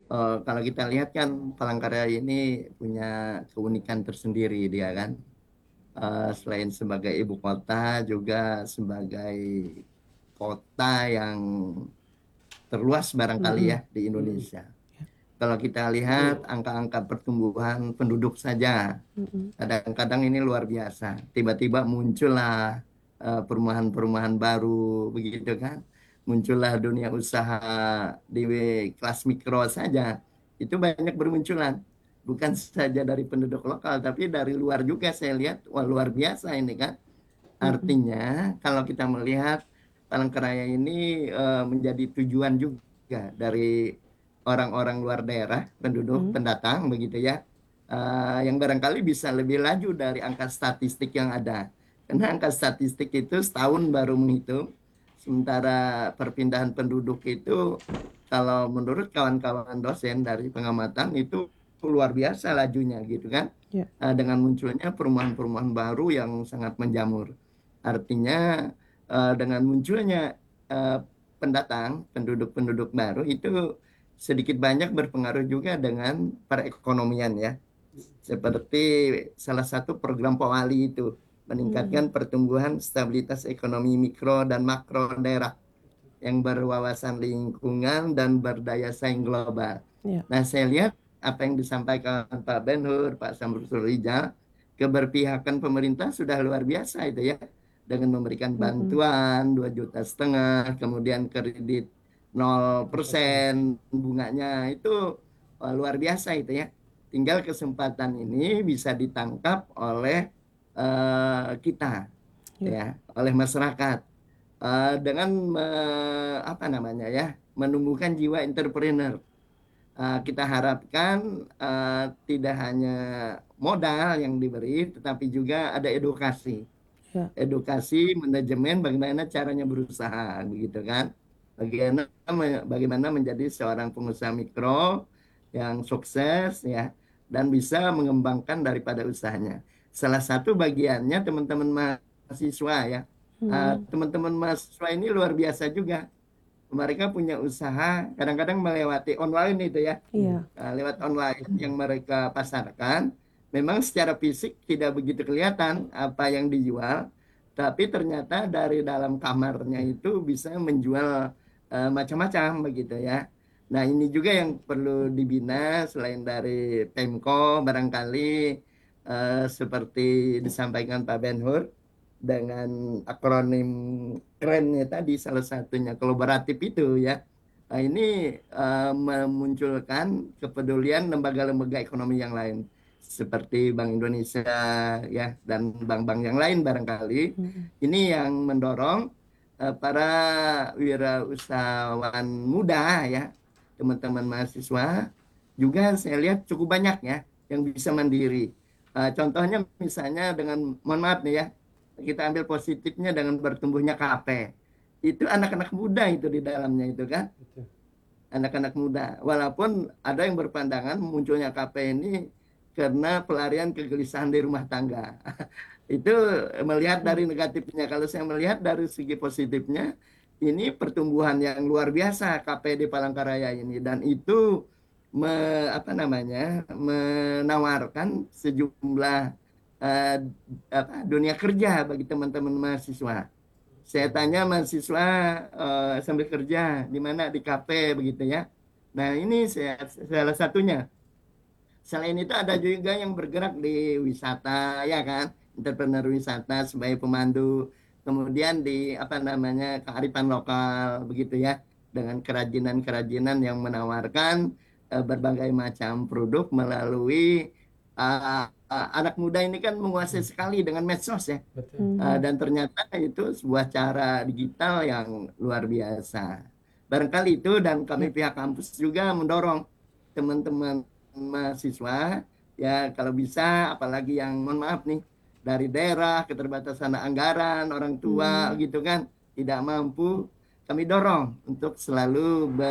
Kalau kita lihat kan Palangkaraya ini punya keunikan tersendiri dia kan. Selain sebagai ibu kota juga sebagai kota yang terluas barangkali Mm-mm. ya di Indonesia. Kalau kita lihat angka-angka pertumbuhan penduduk saja, Mm-mm. kadang-kadang ini luar biasa. Tiba-tiba muncullah perumahan-perumahan baru, begitu kan? Muncullah dunia usaha di kelas mikro saja. Itu banyak bermunculan. Bukan saja dari penduduk lokal, tapi dari luar juga saya lihat, wah luar biasa ini kan. Mm-mm. Artinya, kalau kita melihat Palangkaraya ini menjadi tujuan juga dari orang-orang luar daerah, penduduk, Mm. pendatang, begitu ya, yang barangkali bisa lebih laju dari angka statistik yang ada. Karena angka statistik itu setahun baru menghitung, sementara perpindahan penduduk itu, kalau menurut kawan-kawan dosen dari pengamatan itu luar biasa lajunya gitu kan, Ya. dengan munculnya perumahan-perumahan baru yang sangat menjamur. Artinya dengan munculnya eh, pendatang, penduduk-penduduk baru itu sedikit banyak berpengaruh juga dengan perekonomian ya. Seperti salah satu program Powali itu Mm-mm. meningkatkan pertumbuhan stabilitas ekonomi mikro dan makro daerah yang berwawasan lingkungan dan berdaya saing global. Ya. Nah, saya lihat apa yang disampaikan Pak Ben-Hur, Pak Samsul Rijal, keberpihakan pemerintah sudah luar biasa itu ya, dengan memberikan Mm-mm. bantuan 2,5 juta, kemudian kredit 0% bunganya itu luar biasa itu ya. Tinggal kesempatan ini bisa ditangkap oleh kita Ya. ya, oleh masyarakat dengan apa namanya ya, menumbuhkan jiwa entrepreneur. Kita harapkan tidak hanya modal yang diberi, tetapi juga ada edukasi, Ya. edukasi manajemen bagaimana caranya berusaha, begitu kan? Bagaimana bagaimana menjadi seorang pengusaha mikro yang sukses ya dan bisa mengembangkan daripada usahanya. Salah satu bagiannya teman-teman mahasiswa ya. Mm. Teman-teman mahasiswa ini luar biasa juga. Mereka punya usaha kadang-kadang melewati online itu ya. Iya. Lewat online yang mereka pasarkan, memang secara fisik tidak begitu kelihatan apa yang dijual, tapi ternyata dari dalam kamarnya itu bisa menjual macam-macam begitu ya. Nah, ini juga yang perlu dibina selain dari Pemko barangkali seperti disampaikan Pak Ben-Hur dengan akronim kerennya tadi salah satunya kolaboratif itu ya. Nah, ini memunculkan kepedulian lembaga-lembaga ekonomi yang lain seperti Bank Indonesia ya dan bank-bank yang lain barangkali. Mm-mm. Ini yang mendorong para wirausahawan muda ya, teman-teman mahasiswa juga saya lihat cukup banyak ya yang bisa mandiri. Contohnya misalnya dengan mohon maaf nih ya, kita ambil positifnya dengan bertumbuhnya KP. Itu anak-anak muda itu di dalamnya itu kan, anak-anak muda. Walaupun ada yang berpandangan munculnya KP ini karena pelarian kegelisahan di rumah tangga. Itu melihat Mm. dari negatifnya. Kalau saya melihat dari segi positifnya, ini pertumbuhan yang luar biasa KP di Palangkaraya ini dan itu apa namanya menawarkan sejumlah eh, dunia kerja bagi teman-teman mahasiswa. Saya tanya mahasiswa sambil kerja di mana di kafe begitu ya. Nah, ini salah satunya. Selain itu ada juga yang bergerak di wisata ya kan, entrepreneur wisata sebagai pemandu. Kemudian di apa namanya kearifan lokal begitu ya, dengan kerajinan-kerajinan yang menawarkan berbagai macam produk melalui anak muda ini kan menguasai sekali dengan medsos ya. Mhm. Dan ternyata itu sebuah cara digital yang luar biasa. Barangkali itu dan kami Ya. pihak kampus juga mendorong teman-teman mahasiswa ya kalau bisa apalagi yang mohon maaf nih dari daerah keterbatasan anggaran orang tua Mhm. gitu kan tidak mampu kami dorong untuk selalu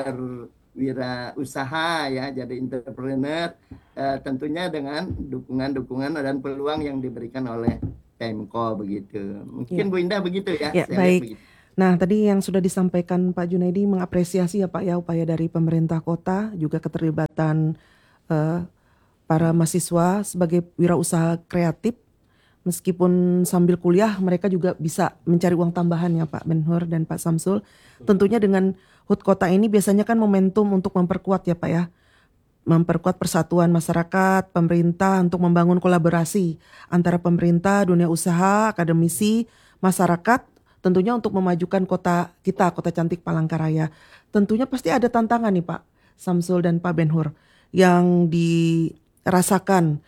berwirausaha ya jadi entrepreneur tentunya dengan dukungan-dukungan dan peluang yang diberikan oleh Pemko begitu. Mungkin Ya. Bu Indah begitu ya, Ya, saya lihat baik. begitu. Nah, tadi yang sudah disampaikan Pak Junaidi mengapresiasi ya Pak ya upaya dari pemerintah kota juga keterlibatan eh, para mahasiswa sebagai wirausaha kreatif. Meskipun sambil kuliah mereka juga bisa mencari uang tambahan ya Pak Ben-Hur dan Pak Samsul. Tentunya dengan HUT kota ini biasanya kan momentum untuk memperkuat ya Pak ya. Memperkuat persatuan masyarakat, pemerintah untuk membangun kolaborasi antara pemerintah, dunia usaha, akademisi, masyarakat, tentunya untuk memajukan kota kita, kota cantik Palangkaraya. Tentunya pasti ada tantangan nih Pak Samsul dan Pak Ben-Hur yang dirasakan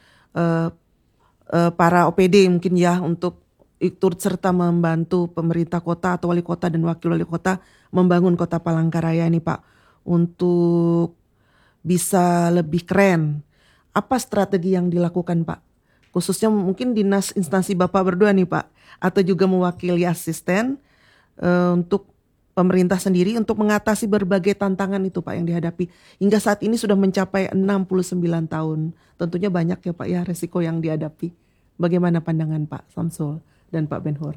para OPD mungkin ya untuk turut serta membantu pemerintah kota atau wali kota dan wakil wali kota membangun kota Palangkaraya ini Pak untuk bisa lebih keren. Apa strategi yang dilakukan Pak? Khususnya mungkin dinas instansi Bapak berdua nih Pak, atau juga mewakili asisten untuk pemerintah sendiri untuk mengatasi berbagai tantangan itu Pak yang dihadapi. Hingga saat ini sudah mencapai 69 tahun. Tentunya banyak ya Pak ya resiko yang dihadapi. Bagaimana pandangan Pak Samsul dan Pak Ben-Hur?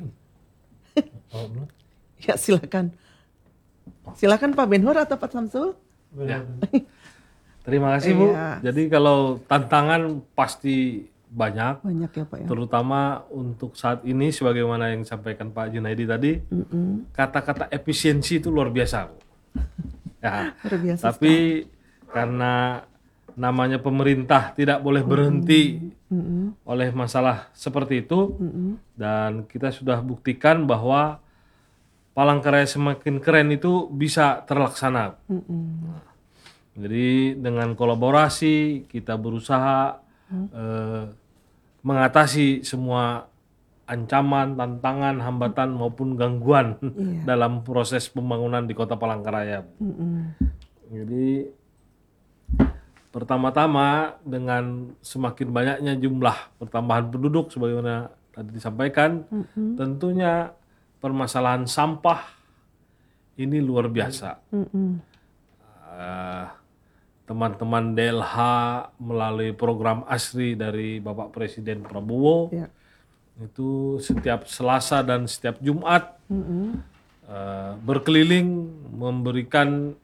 Ya silakan. Silakan Pak Ben-Hur atau Pak Samsul? Ya. Terima kasih Bu. Jadi kalau tantangan pasti banyak ya Pak ya. Terutama untuk saat ini sebagaimana yang disampaikan Pak Junaidi tadi, kata-kata efisiensi itu luar biasa Bu. Ya. Luar biasa Tapi karena namanya pemerintah tidak boleh berhenti oleh masalah seperti itu, dan kita sudah buktikan bahwa Palangkaraya semakin keren itu bisa terlaksana. Jadi dengan kolaborasi kita berusaha mengatasi semua ancaman, tantangan, hambatan maupun gangguan dalam proses pembangunan di Kota Palangkaraya. Jadi pertama-tama dengan semakin banyaknya jumlah pertambahan penduduk sebagaimana tadi disampaikan, tentunya permasalahan sampah ini luar biasa. Teman-teman DLH melalui program ASRI dari Bapak Presiden Prabowo itu setiap Selasa dan setiap Jumat berkeliling memberikan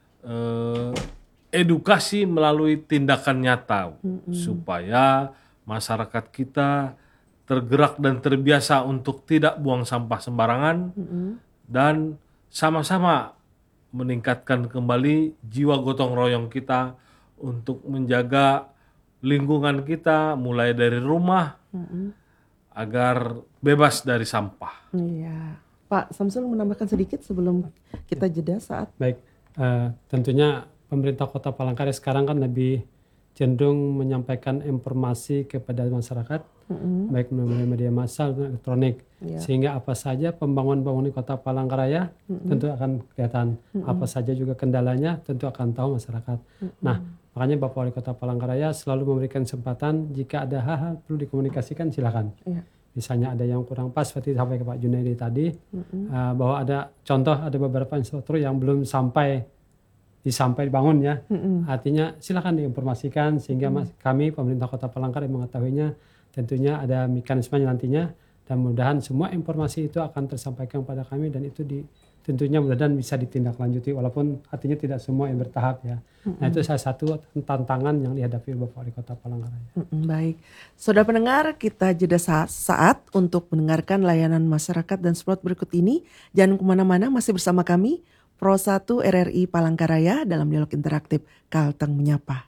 edukasi melalui tindakan nyata supaya masyarakat kita tergerak dan terbiasa untuk tidak buang sampah sembarangan dan sama-sama meningkatkan kembali jiwa gotong royong kita untuk menjaga lingkungan kita mulai dari rumah agar bebas dari sampah. Iya. Pak Samsul menambahkan sedikit sebelum kita jeda saat. Baik, tentunya pemerintah Kota Palangkaraya sekarang kan lebih cenderung menyampaikan informasi kepada masyarakat, baik melalui media massa maupun elektronik, sehingga apa saja pembangunan Kota Palangkaraya tentu akan kelihatan, apa saja juga kendalanya tentu akan tahu masyarakat. Nah, makanya Bapak Wali Kota Palangkaraya selalu memberikan kesempatan jika ada hal-hal perlu dikomunikasikan silakan. Misalnya ada yang kurang pas seperti sampai ke Pak Junaidi tadi, bahwa ada contoh ada beberapa infrastruktur yang belum sampai dibangun ya. Artinya silakan diinformasikan sehingga kami pemerintah Kota Palangkaraya mengetahuinya. Tentunya ada mekanismenya nantinya dan mudah-mudahan semua informasi itu akan tersampaikan kepada kami dan itu tentunya mudah-mudahan bisa ditindaklanjuti walaupun artinya tidak semua yang bertahap ya. Nah itu salah satu tantangan yang dihadapi Bapak Wali Kota Palangkaraya. Baik, saudara pendengar, kita jeda saat untuk mendengarkan layanan masyarakat dan spot berikut ini. Jangan kemana-mana, masih bersama kami Pro 1 RRI Palangkaraya dalam dialog interaktif Kalteng Menyapa.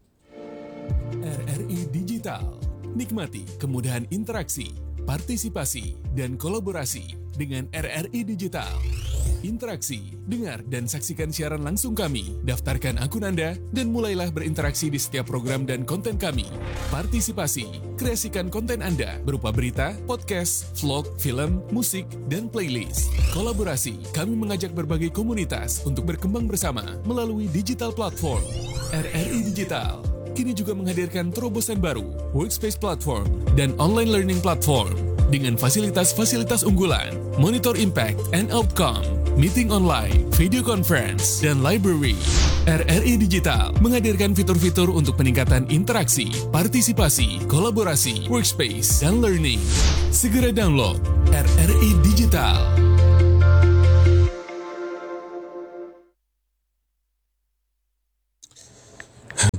RRI Digital, nikmati kemudahan interaksi, partisipasi, dan kolaborasi dengan RRI Digital. Interaksi, dengar dan saksikan siaran langsung kami, daftarkan akun Anda, dan mulailah berinteraksi di setiap program dan konten kami. Partisipasi, kreasikan konten Anda berupa berita, podcast, vlog, film, musik, dan playlist. Kolaborasi, kami mengajak berbagai komunitas untuk berkembang bersama melalui digital platform. RRI Digital kini juga menghadirkan terobosan baru, workspace platform, dan online learning platform dengan fasilitas-fasilitas unggulan, monitor impact and outcome, meeting online, video conference, dan library. RRI Digital menghadirkan fitur-fitur untuk peningkatan interaksi, partisipasi, kolaborasi, workspace, dan learning. Segera download RRI Digital.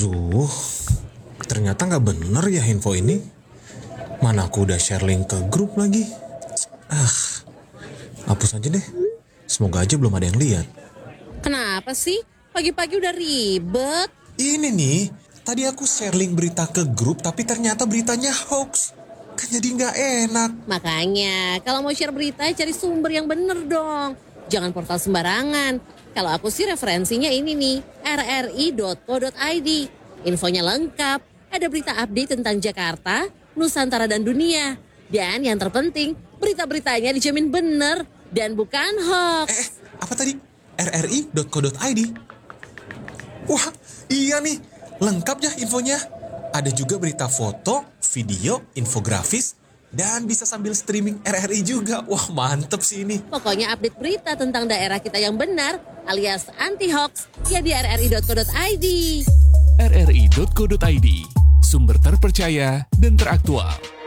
Aduh, ternyata nggak bener ya info ini. Mana aku udah share link ke grup lagi. Hapus aja deh. Semoga aja belum ada yang lihat. Kenapa sih? Pagi-pagi udah ribet. Ini nih, tadi aku share link berita ke grup tapi ternyata beritanya hoax. Kan jadi nggak enak. Makanya, kalau mau share berita, cari sumber yang bener dong. Jangan portal sembarangan. Kalau aku sih referensinya ini nih, rri.co.id. Infonya lengkap, ada berita update tentang Jakarta, Nusantara dan dunia. Dan yang terpenting, berita-beritanya dijamin bener dan bukan hoax. Apa tadi? rri.co.id? Wah, iya nih. Lengkap ya infonya. Ada juga berita foto, video, infografis, dan bisa sambil streaming RRI juga. Wah, mantep sih ini. Pokoknya update berita tentang daerah kita yang benar alias anti-hoax ya di rri.co.id. rri.co.id, sumber terpercaya dan teraktual.